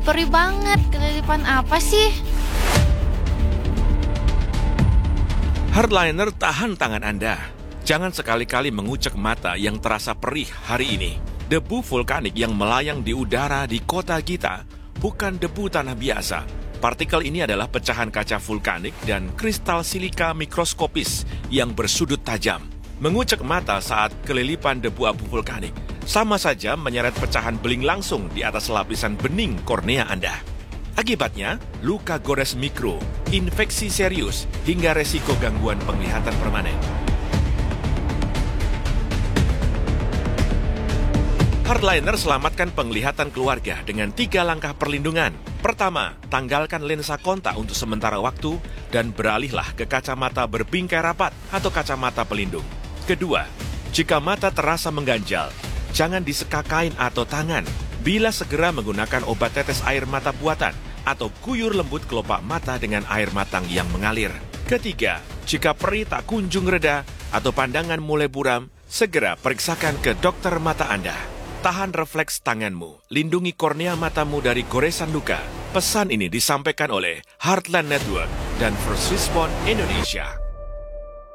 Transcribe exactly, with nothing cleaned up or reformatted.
perih banget. Kelilipan apa sih? Hardliner, tahan tangan Anda. Jangan sekali-kali mengucek mata yang terasa perih hari ini. Debu vulkanik yang melayang di udara di kota kita bukan debu tanah biasa. Partikel ini adalah pecahan kaca vulkanik dan kristal silika mikroskopis yang bersudut tajam. Mengucek mata saat kelilipan debu abu vulkanik sama saja menyeret pecahan beling langsung di atas lapisan bening kornea Anda. Akibatnya, luka gores mikro, infeksi serius, hingga resiko gangguan penglihatan permanen. Hardliner selamatkan penglihatan keluarga dengan tiga langkah perlindungan. Pertama, tanggalkan lensa kontak untuk sementara waktu dan beralihlah ke kacamata berbingkai rapat atau kacamata pelindung. Kedua, jika mata terasa mengganjal, jangan diseka kain atau tangan. Bila segera menggunakan obat tetes air mata buatan atau kuyur lembut kelopak mata dengan air matang yang mengalir. Ketiga, jika perih tak kunjung reda atau pandangan mulai buram, segera periksakan ke dokter mata Anda. Tahan refleks tanganmu, lindungi kornea matamu dari goresan luka. Pesan ini disampaikan oleh Heartland Network dan First Respond Indonesia.